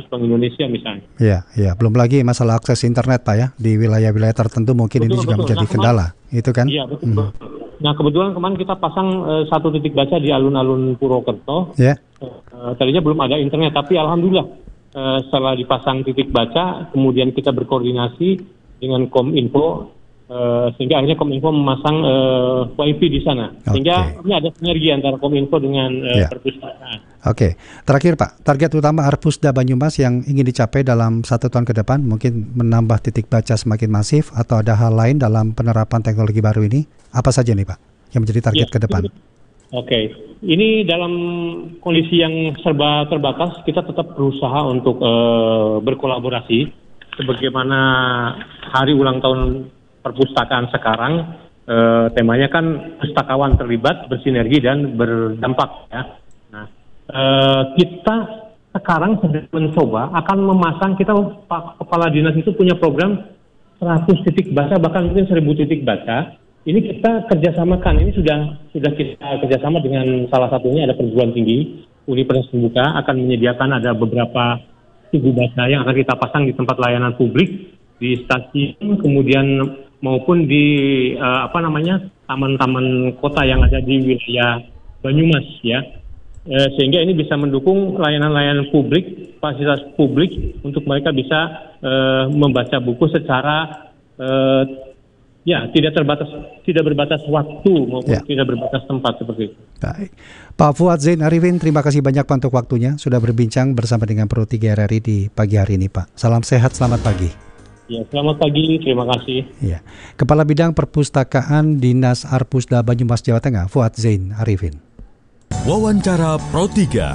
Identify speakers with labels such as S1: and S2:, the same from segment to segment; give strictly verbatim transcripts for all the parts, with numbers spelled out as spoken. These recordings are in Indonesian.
S1: Bank Indonesia misalnya.
S2: Iya, iya. Belum lagi masalah akses internet Pak ya, di wilayah-wilayah tertentu mungkin betul, ini juga betul. menjadi nah, kendala, kemarin, itu kan?
S1: Iya betul. Hmm. Nah kebetulan kemarin kita pasang uh, satu titik baca di alun-alun Purwokerto.
S2: Iya.
S1: Uh, tadinya belum ada internet, tapi alhamdulillah uh, setelah dipasang titik baca, kemudian kita berkoordinasi dengan Kominfo. Uh, sehingga akhirnya Kominfo memasang uh, wifi di sana, sehingga okay. ini ada sinergi antara Kominfo dengan uh, yeah. perpustakaan.
S2: Oke, okay. Terakhir Pak, target utama Arpusda Banyumas yang ingin dicapai dalam satu tahun ke depan, mungkin menambah titik baca semakin masif atau ada hal lain dalam penerapan teknologi baru ini, apa saja nih Pak yang menjadi target yeah. ke depan?
S1: Oke, okay. Ini dalam kondisi yang serba terbatas, kita tetap berusaha untuk uh, berkolaborasi, sebagaimana hari ulang tahun perpustakaan sekarang, eh, temanya kan pustakawan terlibat, bersinergi dan berdampak ya. Nah, eh, kita sekarang sedang mencoba akan memasang, kita Pak Kepala Dinas itu punya program seratus titik baca, bahkan mungkin seribu titik baca. Ini kita kerjasamakan, ini sudah sudah kita kerjasama dengan salah satunya ada perguruan tinggi Universitas Terbuka akan menyediakan ada beberapa titik baca yang akan kita pasang di tempat layanan publik, di stasiun, kemudian maupun di uh, apa namanya taman-taman kota yang ada di wilayah Banyumas ya, e, sehingga ini bisa mendukung layanan-layanan publik, fasilitas publik untuk mereka bisa e, membaca buku secara e, ya tidak terbatas, tidak berbatas waktu maupun ya. tidak berbatas tempat seperti itu.
S2: Baik, Pak Fuad Zain Arifin, terima kasih banyak Pak untuk waktunya sudah berbincang bersama dengan Pro tiga R R I di pagi hari ini Pak. Salam sehat, selamat pagi.
S1: Ya, selamat pagi, terima kasih.
S2: Ya. Kepala Bidang Perpustakaan Dinas Arpusda Banyumas Jawa Tengah, Fuad Zain Arifin.
S3: Wawancara Pro tiga.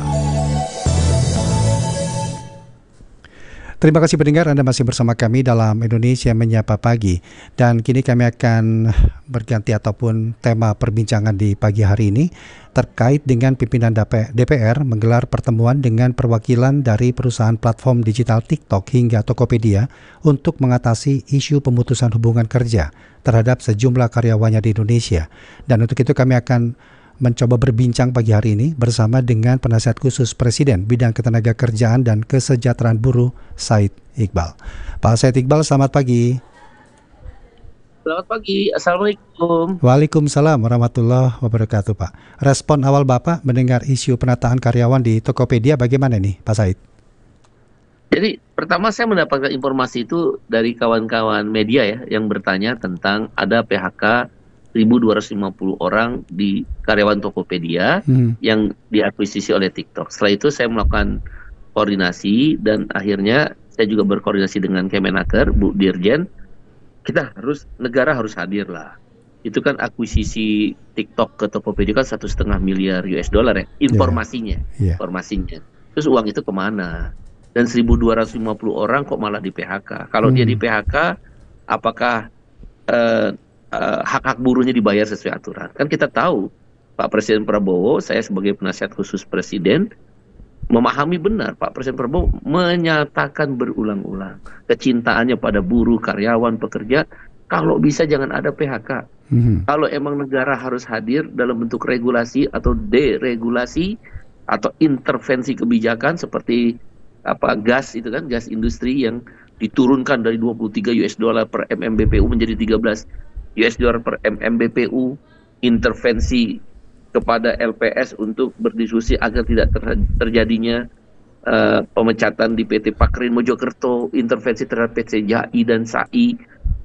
S2: Terima kasih pendengar, Anda masih bersama kami dalam Indonesia Menyapa Pagi. Dan kini kami akan berganti ataupun tema perbincangan di pagi hari ini terkait dengan pimpinan D P R menggelar pertemuan dengan perwakilan dari perusahaan platform digital TikTok hingga Tokopedia untuk mengatasi isu pemutusan hubungan kerja terhadap sejumlah karyawannya di Indonesia. Dan untuk itu kami akan mencoba berbincang pagi hari ini bersama dengan penasihat khusus Presiden bidang ketenagakerjaan dan kesejahteraan buruh, Said Iqbal. Pak Said Iqbal, selamat pagi.
S4: Selamat pagi, Assalamualaikum.
S2: Waalaikumsalam warahmatullahi wabarakatuh Pak. Respon awal Bapak mendengar isu penataan karyawan di Tokopedia bagaimana nih Pak Said?
S4: Jadi pertama saya mendapatkan informasi itu dari kawan-kawan media ya yang bertanya tentang ada P H K seribu dua ratus lima puluh orang di karyawan Tokopedia hmm. yang diakuisisi oleh TikTok. Setelah itu saya melakukan koordinasi dan akhirnya saya juga berkoordinasi dengan Kemenaker, Bu Dirjen. Kita harus, negara harus hadir lah. Itu kan akuisisi TikTok ke Tokopedia kan satu setengah miliar U S dollar ya, informasinya, yeah. Yeah. informasinya. Terus uang itu kemana? Dan seribu dua ratus lima puluh orang kok malah di P H K? Kalau hmm. dia di P H K, apakah uh, Uh, hak-hak buruhnya dibayar sesuai aturan? Kan kita tahu Pak Presiden Prabowo, saya sebagai penasihat khusus Presiden, memahami benar Pak Presiden Prabowo menyatakan berulang-ulang kecintaannya pada buruh, karyawan, pekerja. Kalau bisa jangan ada P H K. Mm-hmm. Kalau emang negara harus hadir dalam bentuk regulasi atau deregulasi atau intervensi kebijakan seperti apa gas itu kan, gas industri yang diturunkan dari dua puluh tiga U S dollar per M M B P U menjadi tiga belas U S dollar per M M B P U, intervensi kepada L P S untuk berdiskusi agar tidak ter terjadinya uh, pemecatan di P T Pakrin Mojokerto, intervensi terhadap P T J A I dan S A I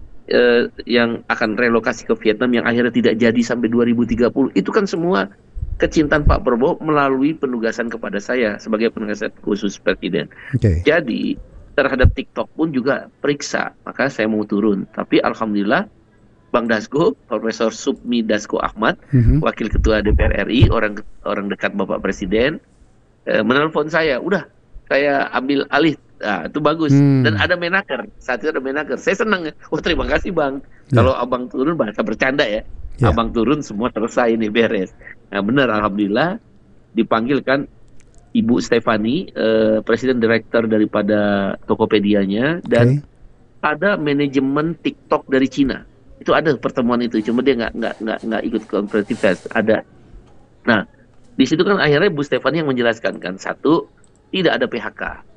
S4: uh, yang akan relokasi ke Vietnam yang akhirnya tidak jadi sampai dua ribu tiga puluh. Itu kan semua kecintaan Pak Prabowo melalui penugasan kepada saya sebagai penasihat khusus Presiden. Okay. Jadi terhadap TikTok pun juga periksa, maka saya mau turun. Tapi alhamdulillah Bang Dasko, Profesor Supmi Dasko Ahmad, mm-hmm. Wakil Ketua D P R R I, orang orang dekat Bapak Presiden, eh, menelpon saya, udah saya ambil alih, nah, itu bagus. Mm. Dan ada Menaker, saat itu ada Menaker, saya senang. Oh terima kasih Bang, yeah. Kalau Abang turun bahasa bercanda ya, yeah. Abang turun semua selesai ini beres. Nah benar, alhamdulillah dipanggilkan Ibu Stefani, eh, Presiden Direktur daripada Tokopedia-nya, dan okay. ada manajemen TikTok dari Cina. Itu ada pertemuan itu, cuma dia nggak nggak nggak nggak ikut konferensi pers, ada. Nah, di situ kan akhirnya Bu Stefani yang menjelaskan kan, satu, tidak ada P H K.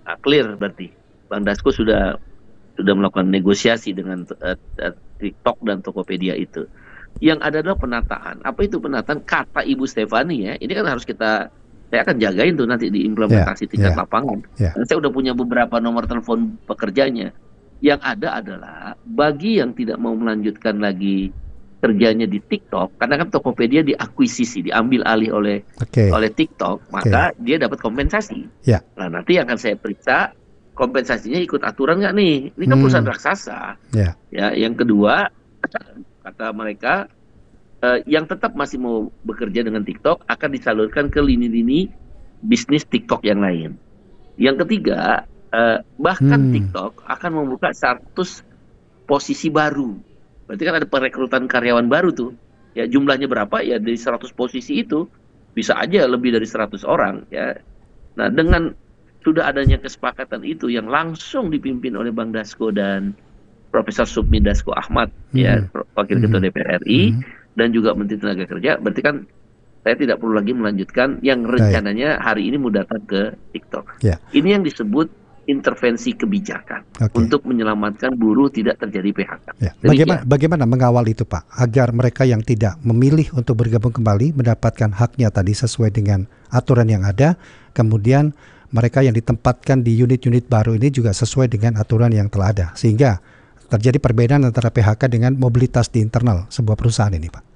S4: Nah, clear berarti Bang Dasko sudah sudah melakukan negosiasi dengan uh, uh, TikTok dan Tokopedia itu. Yang ada adalah penataan. Apa itu penataan? Kata Ibu Stefani ya, ini kan harus kita, saya akan jagain tuh nanti di implementasi
S2: yeah,
S4: tingkat
S2: yeah,
S4: lapangan.
S2: yeah.
S4: Dan saya udah punya beberapa nomor telepon pekerjanya. Yang ada adalah bagi yang tidak mau melanjutkan lagi kerjanya di TikTok, karena kan Tokopedia diakuisisi, diambil alih oleh
S2: okay.
S4: oleh TikTok, maka okay. dia dapat kompensasi.
S2: Yeah.
S4: Nah nanti yang akan saya periksa kompensasinya ikut aturan nggak nih? Ini kan
S2: hmm.
S4: perusahaan raksasa.
S2: Yeah.
S4: Ya, yang kedua kata mereka eh, yang tetap masih mau bekerja dengan TikTok akan disalurkan ke lini-lini bisnis TikTok yang lain. Yang ketiga eh, bahkan hmm. TikTok akan membuka seratus posisi baru. Berarti kan ada perekrutan karyawan baru tuh. Ya jumlahnya berapa? Ya dari seratus posisi itu bisa aja lebih dari seratus orang ya. Nah, dengan sudah adanya kesepakatan itu yang langsung dipimpin oleh Bang Dasko dan Profesor Supmi Dasko Ahmad, hmm. ya Wakil Ketua D P R R I, hmm. dan juga Menteri Tenaga Kerja, berarti kan saya tidak perlu lagi melanjutkan yang rencananya hari ini mau datang ke TikTok. Yeah. Ini yang disebut intervensi kebijakan okay. untuk menyelamatkan buruh tidak terjadi P H K. Ya.
S2: Bagaimana, bagaimana mengawal itu Pak, agar mereka yang tidak memilih untuk bergabung kembali mendapatkan haknya tadi sesuai dengan aturan yang ada, kemudian mereka yang ditempatkan di unit-unit baru ini juga sesuai dengan aturan yang telah ada, sehingga terjadi perbedaan antara P H K dengan mobilitas di internal sebuah perusahaan ini, Pak.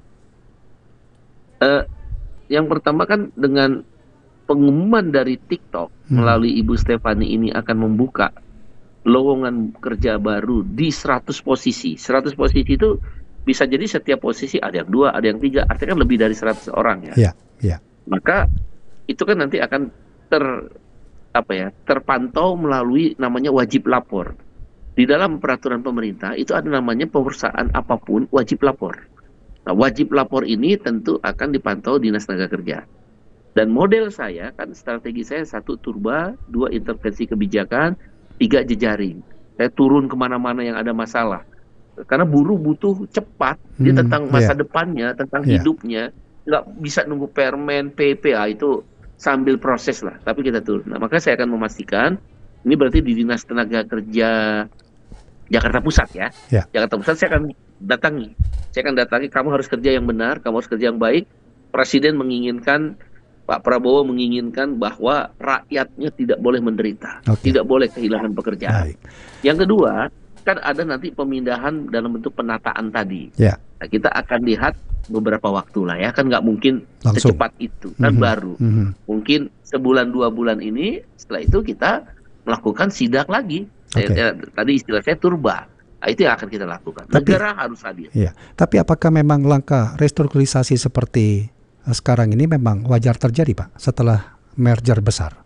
S4: Uh, yang pertama kan dengan pengumuman dari TikTok hmm. melalui Ibu Stefani ini akan membuka lowongan kerja baru di seratus posisi. seratus posisi itu bisa jadi setiap posisi ada yang dua, ada yang tiga, artinya kan lebih dari seratus orang ya.
S2: Yeah, yeah.
S4: Maka itu kan nanti akan ter apa ya terpantau melalui namanya wajib lapor. Di dalam peraturan pemerintah itu ada namanya perusahaan apapun wajib lapor. Nah, wajib lapor ini tentu akan dipantau Dinas Tenaga Kerja. Dan model saya kan strategi saya satu turba, dua intervensi kebijakan, tiga jejaring. Saya turun kemana-mana yang ada masalah. Karena buruh butuh cepat, hmm, dia tentang masa yeah. depannya, tentang yeah. hidupnya, nggak bisa nunggu permen, P P A itu sambil proses lah, tapi kita turun. Nah, maka saya akan memastikan, ini berarti di Dinas Tenaga Kerja Jakarta Pusat ya. ya. Jakarta Pusat saya akan datangi. Saya akan datangi, kamu harus kerja yang benar, kamu harus kerja yang baik. Presiden menginginkan, Pak Prabowo menginginkan bahwa rakyatnya tidak boleh menderita, okay. tidak boleh kehilangan pekerjaan. Baik. Yang kedua, kan ada nanti pemindahan dalam bentuk penataan tadi. Ya. Nah, kita akan lihat beberapa waktu lah ya, kan nggak mungkin langsung secepat itu, kan mm-hmm. baru. Mm-hmm. Mungkin sebulan dua bulan ini, setelah itu kita melakukan sidak lagi. Okay. Saya, ya, tadi istilah saya turba. Nah, itu yang akan kita lakukan. Tapi, negara harus hadir. Iya. Tapi apakah memang langkah restrukturisasi seperti sekarang ini memang wajar terjadi, Pak, setelah merger besar?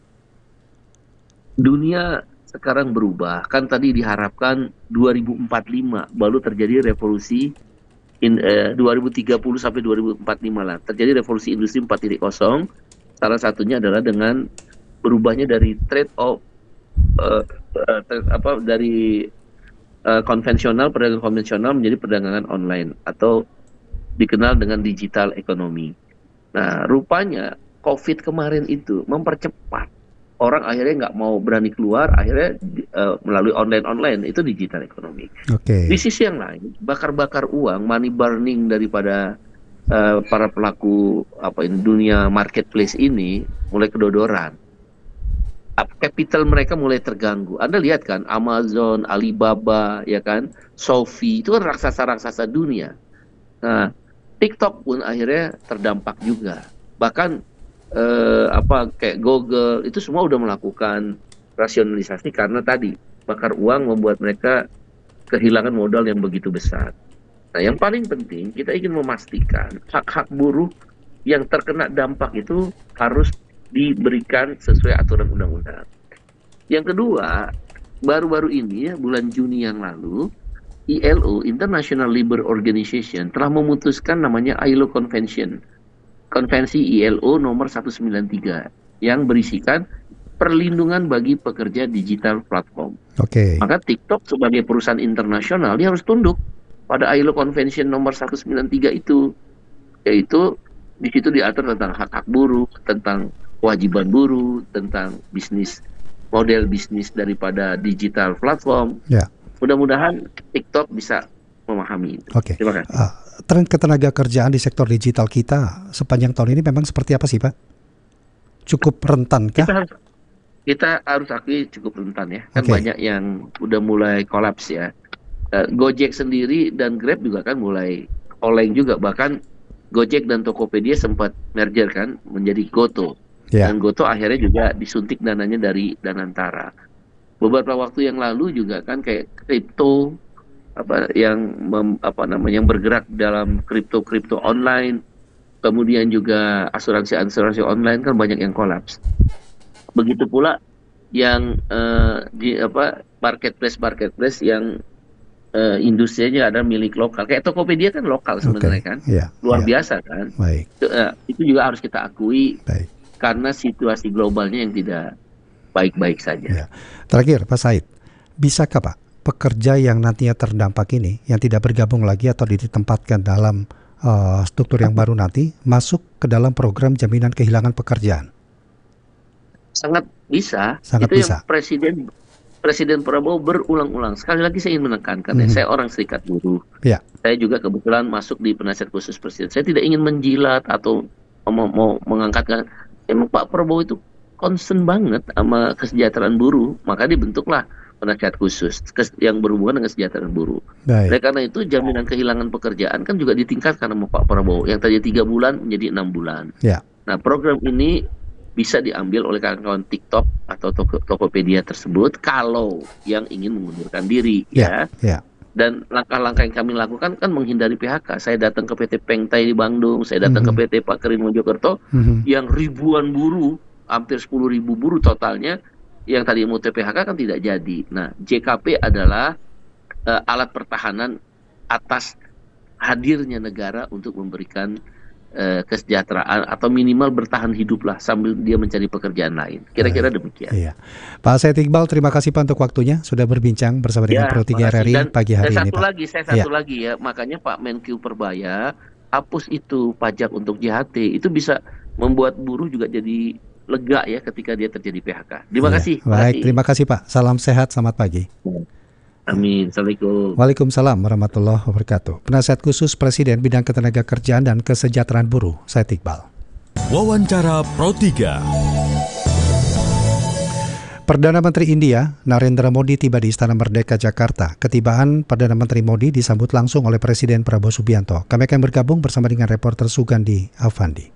S4: Dunia sekarang berubah. Kan tadi diharapkan dua ribu empat puluh lima baru terjadi revolusi in eh, dua ribu tiga puluh sampai dua ribu empat puluh lima lah. Terjadi revolusi industri empat titik nol. Salah satunya adalah dengan berubahnya dari trade of uh, uh, trade, apa dari uh, konvensional, perdagangan konvensional menjadi perdagangan online atau dikenal dengan digital ekonomi. Nah, rupanya COVID kemarin itu mempercepat. Orang akhirnya nggak mau berani keluar, akhirnya uh, melalui online-online, itu digital ekonomi. Okay. Di sisi yang lain, bakar-bakar uang, money burning daripada uh, para pelaku apa ini dunia marketplace ini mulai kedodoran. Capital mereka mulai terganggu. Anda lihat kan, Amazon, Alibaba, ya kan, Shopee, itu kan raksasa-raksasa dunia. Nah, TikTok pun akhirnya terdampak juga. Bahkan eh, apa kayak Google itu semua udah melakukan rasionalisasi karena tadi bakar uang membuat mereka kehilangan modal yang begitu besar. Nah, yang paling penting kita ingin memastikan hak-hak buruh yang terkena dampak itu harus diberikan sesuai aturan undang-undang. Yang kedua, baru-baru ini ya bulan Juni yang lalu I L O, International Labour Organization, telah memutuskan namanya I L O Convention. Konvensi I L O nomor seratus sembilan puluh tiga yang berisikan perlindungan bagi pekerja digital platform. Oke. Okay. Maka TikTok sebagai perusahaan internasional dia harus tunduk pada I L O Convention nomor seratus sembilan puluh tiga itu. Yaitu di situ diatur tentang hak-hak buruh, tentang kewajiban buruh, tentang bisnis model bisnis daripada digital platform.
S2: Ya.
S4: Mudah-mudahan TikTok bisa memahami itu.
S2: Oke.
S4: Terima kasih.
S2: Uh, tren ketenaga kerjaan di sektor digital kita sepanjang tahun ini memang seperti apa sih, Pak? Cukup rentan kah?
S4: Kita harus kita harus akui cukup rentan ya. Kan
S2: Oke.
S4: banyak yang udah mulai kolaps ya. Uh, Gojek sendiri dan Grab juga kan mulai oleng juga. Bahkan Gojek dan Tokopedia sempat merger kan menjadi Goto.
S2: Ya.
S4: Dan Goto akhirnya juga disuntik dananya dari Danantara. Beberapa waktu yang lalu juga kan kayak kripto apa yang mem, apa namanya yang bergerak dalam kripto-kripto online, kemudian juga asuransi-asuransi online kan banyak yang kolaps. Begitu pula yang uh, di apa marketplace marketplace yang uh, industrinya ada milik lokal. Kayak Tokopedia kan lokal sebenarnya
S2: Oke.
S4: kan,
S2: Ya.
S4: luar
S2: Ya.
S4: biasa kan.
S2: Baik.
S4: Itu, uh, itu juga harus kita akui
S2: Baik.
S4: karena situasi globalnya yang tidak baik-baik saja.
S2: Ya. Terakhir, Pak Said, bisakah Pak pekerja yang nantinya terdampak ini, yang tidak bergabung lagi atau ditempatkan dalam uh, struktur yang baru nanti, masuk ke dalam program jaminan kehilangan pekerjaan?
S4: Sangat bisa.
S2: Sangat
S4: itu
S2: bisa.
S4: yang Presiden Presiden Prabowo berulang-ulang. Sekali lagi saya ingin menekankan, ya,
S2: Mhm.
S4: saya orang serikat buruh.
S2: Ya.
S4: Saya juga kebetulan masuk di penasihat khusus Presiden. Saya tidak ingin menjilat atau mau, mau mengangkat. Emang Pak Prabowo itu concern banget sama kesejahteraan buruh, maka dibentuklah penasihat khusus yang berhubungan dengan kesejahteraan buruh.
S2: Baik.
S4: Oleh karena itu jaminan kehilangan pekerjaan kan juga ditingkatkan sama Pak Prabowo, yang tadi tiga bulan menjadi enam bulan.
S2: Ya.
S4: Nah, program ini bisa diambil oleh kawan-kawan TikTok atau Toko- Tokopedia tersebut kalau yang ingin mengundurkan diri,
S2: Ya.
S4: ya.
S2: Ya.
S4: Dan langkah-langkah yang kami lakukan kan menghindari P H K. Saya datang ke P T Pengtai di Bandung, saya datang
S2: Mhm.
S4: ke P T Pakerin Mojokerto,
S2: Mhm.
S4: yang ribuan buruh, hampir sepuluh ribu buruh totalnya, yang tadi mau T P H K kan tidak jadi. Nah, J K P adalah uh, alat pertahanan atas hadirnya negara untuk memberikan uh, kesejahteraan atau minimal bertahan hidup lah sambil dia mencari pekerjaan lain. Kira-kira demikian.
S2: Iya. Pak Said Iqbal, terima kasih Pak untuk waktunya sudah berbincang bersama dengan Pro tiga R R I
S4: Dan,
S2: pagi hari
S4: dan
S2: ini,
S4: satu
S2: Pak.
S4: lagi, saya satu
S2: Ya.
S4: lagi ya, makanya Pak Menkyu Perbaya hapus itu pajak untuk J H T, itu bisa membuat buruh juga jadi lega ya ketika dia terjadi P H K. Terima
S2: Iya.
S4: kasih.
S2: Baik, terima kasih Pak. Salam sehat, selamat pagi.
S4: Amin. Assalamualaikum.
S2: Waalaikumsalam warahmatullahi wabarakatuh. Penasihat khusus Presiden bidang ketenagakerjaan dan kesejahteraan buruh, Said Iqbal.
S3: Wawancara Pro tiga.
S2: Perdana Menteri India, Narendra Modi tiba di Istana Merdeka, Jakarta. Ketibaan Perdana Menteri Modi disambut langsung oleh Presiden Prabowo Subianto. Kami akan bergabung bersama dengan reporter Sugandi Avandi.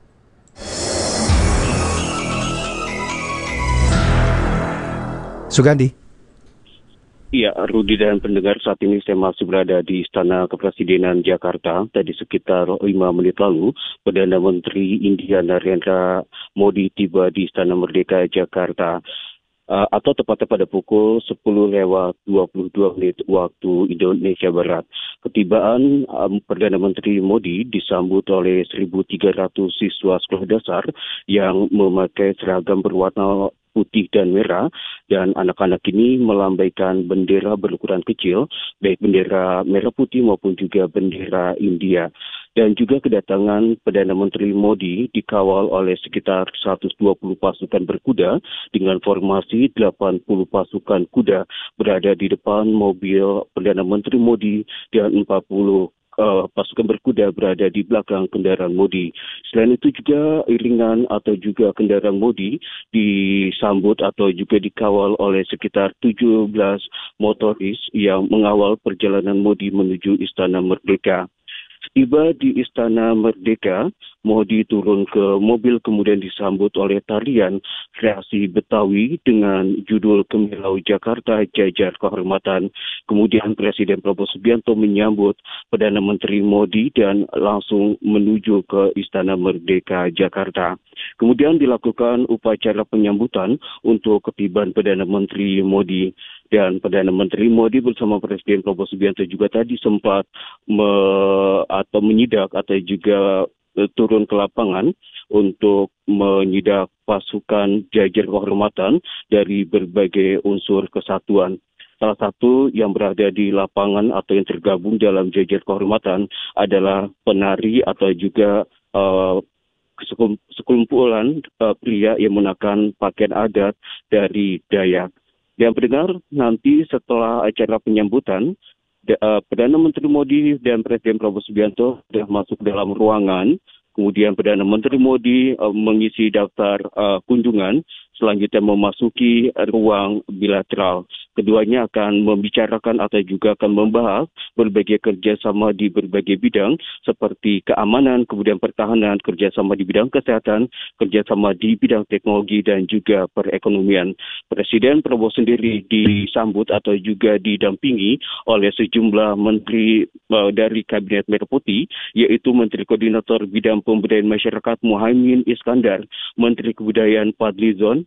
S2: Sugandi.
S5: Iya, Rudi dan pendengar, saat ini saya masih berada di Istana Kepresidenan Jakarta. Tadi sekitar lima menit lalu, Perdana Menteri India Narendra Modi tiba di Istana Merdeka Jakarta. Uh, atau tepatnya pada pukul sepuluh lewat dua puluh dua menit waktu Indonesia Barat. Ketibaan um, Perdana Menteri Modi disambut oleh seribu tiga ratus siswa sekolah dasar yang memakai seragam berwarna putih dan merah, dan anak-anak ini melambaikan bendera berukuran kecil, baik bendera merah putih maupun juga bendera India. Dan juga kedatangan Perdana Menteri Modi dikawal oleh sekitar seratus dua puluh pasukan berkuda dengan formasi delapan puluh pasukan kuda berada di depan mobil Perdana Menteri Modi dan empat puluh Uh, pasukan berkuda berada di belakang kendaraan Modi. Selain itu juga iringan atau juga kendaraan Modi disambut atau juga dikawal oleh sekitar tujuh belas motoris yang mengawal perjalanan Modi menuju Istana Merdeka. Tiba di Istana Merdeka, Modi turun ke mobil kemudian disambut oleh tarian kreasi Betawi dengan judul Gemilau Jakarta Jajar Kehormatan. Kemudian Presiden Prabowo Subianto menyambut Perdana Menteri Modi dan langsung menuju ke Istana Merdeka Jakarta. Kemudian dilakukan upacara penyambutan untuk ketibaan Perdana Menteri Modi. Dan Perdana Menteri Modi bersama Presiden Prabowo Subianto juga tadi sempat me, atau menyidak atau juga e, turun ke lapangan untuk menyidak pasukan jajar kehormatan dari berbagai unsur kesatuan. Salah satu yang berada di lapangan atau yang tergabung dalam jajar kehormatan adalah penari atau juga uh, sekumpulan uh, pria yang mengenakan pakaian adat dari Dayak. Dan pendengar, nanti setelah acara penyambutan, uh, Perdana Menteri Modi dan Presiden Prabowo Subianto sudah masuk dalam ruangan. Kemudian Perdana Menteri Modi uh, mengisi daftar uh, kunjungan, selanjutnya memasuki ruang bilateral. Keduanya akan membicarakan atau juga akan membahas berbagai kerjasama di berbagai bidang seperti keamanan, kemudian pertahanan, kerjasama di bidang kesehatan, kerjasama di bidang teknologi dan juga perekonomian. Presiden Prabowo sendiri disambut atau juga didampingi oleh sejumlah menteri uh, dari Kabinet Merah Putih, yaitu Menteri Koordinator Bidang Pemberdayaan Masyarakat Muhaimin Iskandar, Menteri Kebudayaan Fadlizon,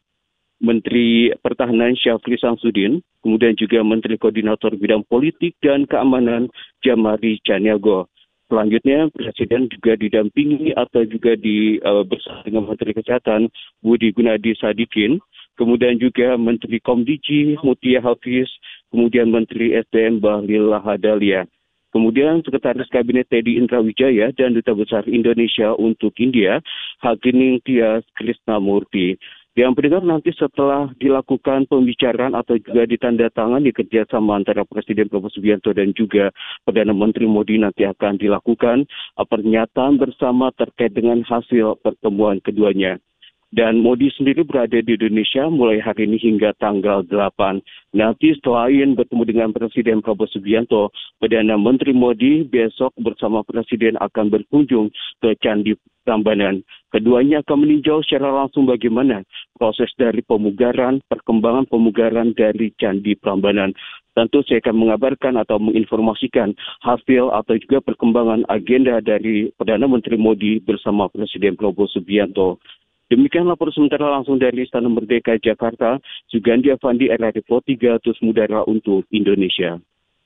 S5: Menteri Pertahanan Syafri Samsudin, kemudian juga Menteri Koordinator Bidang Politik dan Keamanan Jamari Caniago. Selanjutnya, Presiden juga didampingi atau juga di, uh, bersama dengan Menteri Kesehatan Budi Gunadi Sadikin, kemudian juga Menteri Komdiji Mutia Hafiz, kemudian Menteri S D M Bahlil Lahadalia. Kemudian Sekretaris Kabinet Teddy Indrawijaya dan Duta Besar Indonesia untuk India, Hakining Tias Krisnamurti. Yang pendengar, nanti setelah dilakukan pembicaraan atau juga ditandatangani kerjasama antara Presiden Prabowo Subianto dan juga Perdana Menteri Modi, nanti akan dilakukan pernyataan bersama terkait dengan hasil pertemuan keduanya. Dan Modi sendiri berada di Indonesia mulai hari ini hingga tanggal delapan. Nanti selain bertemu dengan Presiden Prabowo Subianto, Perdana Menteri Modi besok bersama Presiden akan berkunjung ke Candi Prambanan. Keduanya akan meninjau secara langsung bagaimana proses dari pemugaran, perkembangan pemugaran dari Candi Prambanan. Tentu saya akan mengabarkan atau menginformasikan hasil atau juga perkembangan agenda dari Perdana Menteri Modi bersama Presiden Prabowo Subianto. Demikian laporan sementara langsung dari Istana Merdeka Jakarta, Sugandi Avandi, R R I Pro tiga, Terus Mudara untuk Indonesia.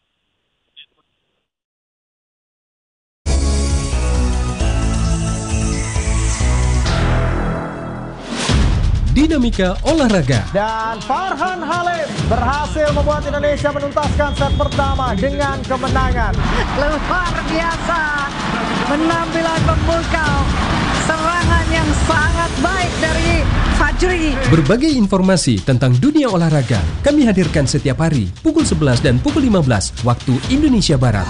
S3: Dinamika olahraga.
S6: Dan Farhan Halim berhasil membuat Indonesia menuntaskan set pertama dengan kemenangan.
S7: Luar biasa, penampilan memukau, serangan yang sangat baik dari Fajri.
S3: Berbagai informasi tentang dunia olahraga kami hadirkan setiap hari pukul sebelas dan pukul lima belas waktu Indonesia Barat.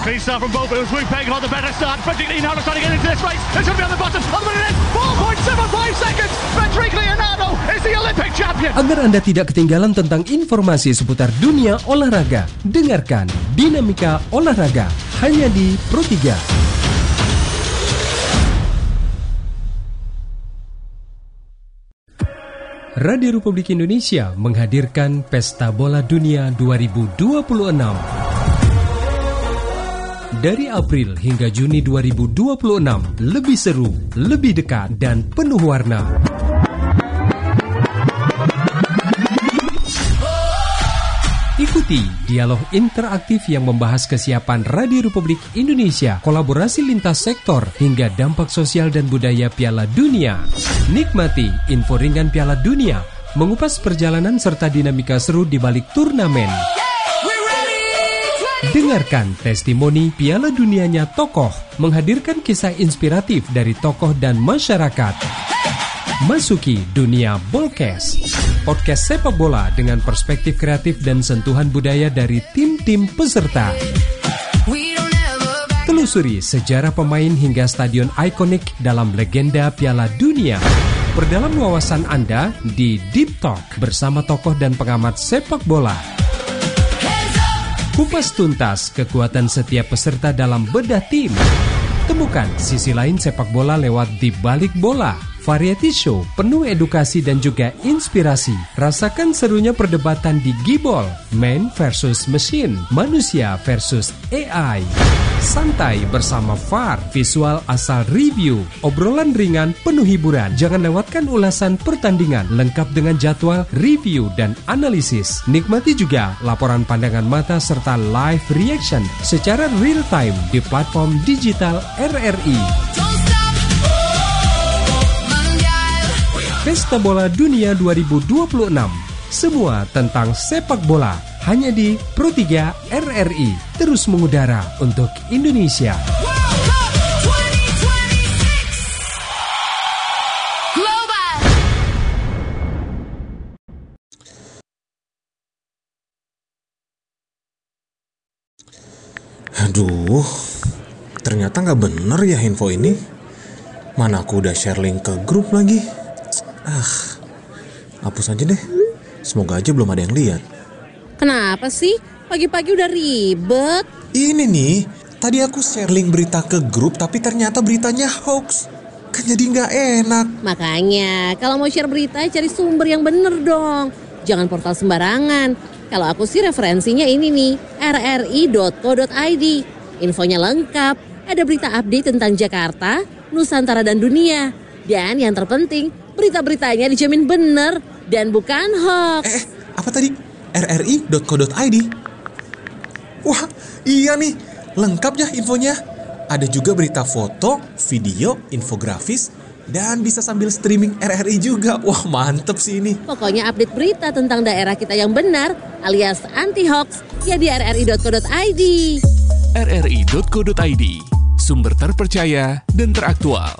S3: Agar Anda tidak ketinggalan tentang informasi seputar dunia olahraga, dengarkan Dinamika Olahraga hanya di Pro tiga. Radio Republik Indonesia menghadirkan Pesta Bola Dunia dua ribu dua puluh enam. Dari April hingga Juni dua ribu dua puluh enam, lebih seru, lebih dekat, dan penuh warna. Ikuti dialog interaktif yang membahas kesiapan Radio Republik Indonesia, kolaborasi lintas sektor, hingga dampak sosial dan budaya Piala Dunia. Nikmati info ringan Piala Dunia, mengupas perjalanan serta dinamika seru di balik turnamen. Dengarkan testimoni Piala Dunianya tokoh, menghadirkan kisah inspiratif dari tokoh dan masyarakat. Masuki dunia Bolkes, podcast sepak bola dengan perspektif kreatif dan sentuhan budaya dari tim-tim peserta. Telusuri sejarah pemain hingga stadion ikonik dalam legenda Piala Dunia. Perdalam wawasan Anda di Deep Talk bersama tokoh dan pengamat sepak bola. Kupas tuntas kekuatan setiap peserta dalam bedah tim. Temukan sisi lain sepak bola lewat Di Balik Bola. Variety show penuh edukasi dan juga inspirasi. Rasakan serunya perdebatan di Gibol, man versus machine, manusia versus A I. Santai bersama V A R, visual asal review, obrolan ringan penuh hiburan. Jangan lewatkan ulasan pertandingan lengkap dengan jadwal, review, dan analisis. Nikmati juga laporan pandangan mata serta live reaction secara real time di platform digital R R I. Pesta Bola Dunia dua ribu dua puluh enam. Semua tentang sepak bola hanya di Pro tiga R R I. Terus mengudara untuk Indonesia.
S8: Aduh, ternyata nggak bener ya info ini. Mana aku udah share link ke grup lagi. Ah, hapus aja deh. Semoga aja belum ada yang lihat.
S9: Kenapa sih? Pagi-pagi udah ribet.
S8: Ini nih, tadi aku share link berita ke grup tapi ternyata beritanya hoax. Kan jadi nggak enak.
S9: Makanya, kalau mau share berita cari sumber yang bener dong. Jangan portal sembarangan. Kalau aku sih referensinya ini nih, r r i dot co dot i d. Infonya lengkap, ada berita update tentang Jakarta, Nusantara dan dunia. Dan yang terpenting, berita-beritanya dijamin bener dan bukan hoax.
S8: Eh, apa tadi? r r i dot co dot i d. Wah, iya nih, lengkap ya infonya. Ada juga berita foto, video, infografis, dan bisa sambil streaming R R I juga. Wah, mantep sih ini.
S9: Pokoknya update berita tentang daerah kita yang benar alias anti-hoax ya di r r i dot co dot i d.
S10: r r i dot co dot i d, sumber terpercaya dan teraktual.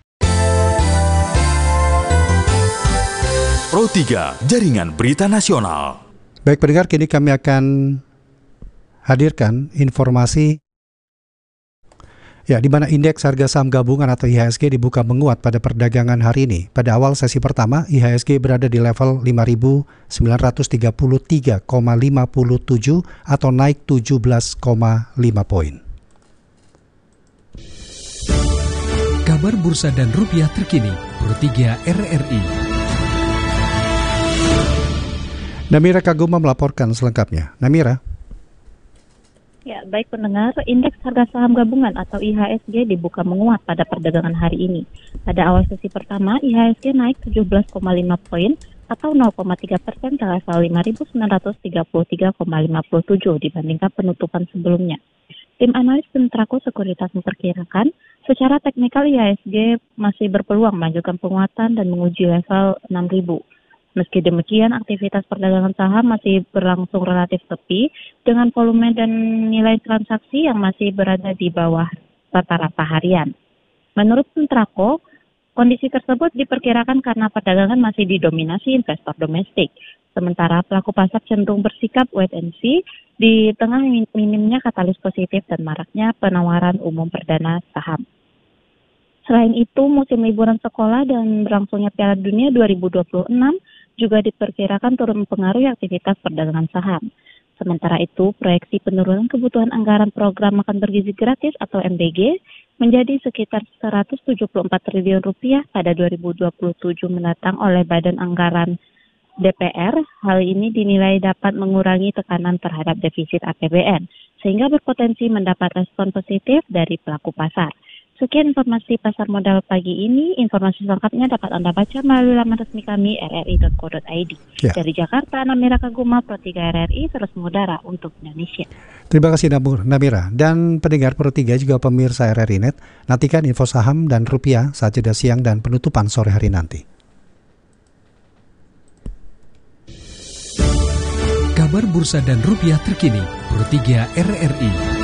S11: Pro tiga, Jaringan Berita Nasional.
S2: Baik pendengar, kini kami akan hadirkan informasi ya, di mana indeks harga saham gabungan atau I H S G dibuka menguat pada perdagangan hari ini. Pada awal sesi pertama, I H S G berada di level lima ribu sembilan ratus tiga puluh tiga koma lima tujuh atau naik tujuh belas koma lima poin.
S3: Kabar bursa dan rupiah terkini, Pro tiga R R I.
S2: Namira Kaguma melaporkan selengkapnya. Namira.
S12: Ya, baik pendengar, indeks harga saham gabungan atau I H S G dibuka menguat pada perdagangan hari ini. Pada awal sesi pertama, I H S G naik tujuh belas koma lima poin atau nol koma tiga persen ke level lima ribu sembilan ratus tiga puluh tiga koma lima tujuh dibandingkan penutupan sebelumnya. Tim analis Pentraco Sekuritas memperkirakan secara teknikal I H S G masih berpeluang melanjutkan penguatan dan menguji level enam ribu. Meski demikian, aktivitas perdagangan saham masih berlangsung relatif sepi dengan volume dan nilai transaksi yang masih berada di bawah rata-rata harian. Menurut Pentraco, kondisi tersebut diperkirakan karena perdagangan masih didominasi investor domestik. Sementara pelaku pasar cenderung bersikap wait and see di tengah minimnya katalis positif dan maraknya penawaran umum perdana saham. Selain itu, musim liburan sekolah dan berlangsungnya Piala Dunia dua ribu dua puluh enam juga diperkirakan turut mempengaruhi aktivitas perdagangan saham. Sementara itu, proyeksi penurunan kebutuhan anggaran program makan bergizi gratis atau M B G menjadi sekitar seratus tujuh puluh empat triliun rupiah pada dua ribu dua puluh tujuh mendatang oleh Badan Anggaran D P R. Hal ini dinilai dapat mengurangi tekanan terhadap defisit A P B N, sehingga berpotensi mendapat respon positif dari pelaku pasar. Sekian informasi pasar modal pagi ini. Informasi selengkapnya dapat Anda baca melalui laman resmi kami r r i dot co dot i d. Ya. Dari Jakarta, Namira Kaguma, Pro tiga R R I, terus mengudara untuk Indonesia.
S2: Terima kasih Namira. Dan pendengar Pro tiga juga pemirsa R R I Net, nantikan info saham dan rupiah saat jeda siang dan penutupan sore hari nanti.
S3: Kabar bursa dan rupiah terkini, Pro tiga R R I.